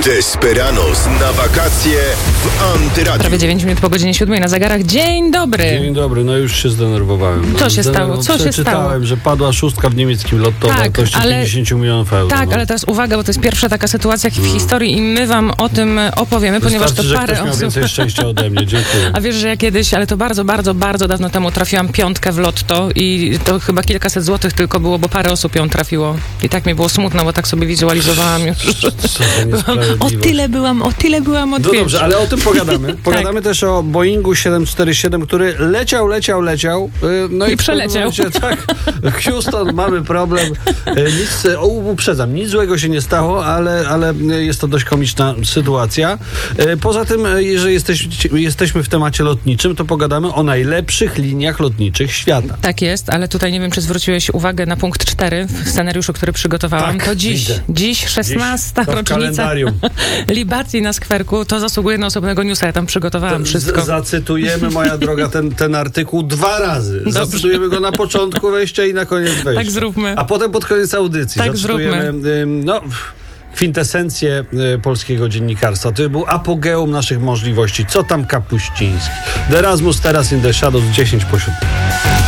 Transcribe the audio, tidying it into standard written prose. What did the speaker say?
Desperados na wakacje w Antyradiu. Prawie 9 minut po godzinie 7 na zegarach. Dzień dobry. Dzień dobry, no już się zdenerwowałem. Co się stało? Co się stało? Przeczytałem, że padła szóstka w niemieckim lotto o wartości 50 milionów euro. Tak, ale teraz uwaga, bo to jest pierwsza taka sytuacja w historii i my wam o tym opowiemy, ponieważ to Wystarczy, parę że ktoś osób... miał więcej szczęścia ode mnie, dziękuję. A wiesz, że ja kiedyś, ale to bardzo, bardzo, bardzo dawno temu trafiłam piątkę w lotto i to chyba kilkaset złotych tylko było, bo parę osób ją trafiło. I tak mi było smutno, bo tak sobie wizualizowałam już. Co za niesprawiedliwość. O tyle byłam od No dobrze, ale o tym pogadamy. Pogadamy też o Boeingu 747, który leciał. No I przeleciał. Tak, Houston, mamy problem. Uprzedzam, nic złego się nie stało, ale jest to dość komiczna sytuacja. Poza tym, jeżeli jesteśmy w temacie lotniczym, to pogadamy o najlepszych liniach lotniczych świata. Tak jest, ale tutaj nie wiem, czy zwróciłeś uwagę na punkt 4 w scenariuszu, który przygotowałam. Tak, to dziś 16. to w rocznica kalendarium. libacji na skwerku. To zasługuje na osobnego newsa. Ja tam przygotowałam wszystko. Zacytujemy, moja droga, ten artykuł 2 razy. Dobrze. Zacytujemy go na początku wejścia i na koniec wejścia. Tak zróbmy. A potem pod koniec audycji. Tak zacytujemy, kwintesencję polskiego dziennikarstwa. To był apogeum naszych możliwości. Co tam Kapuściński? The Erasmus teraz in the Shadows 10 po 7.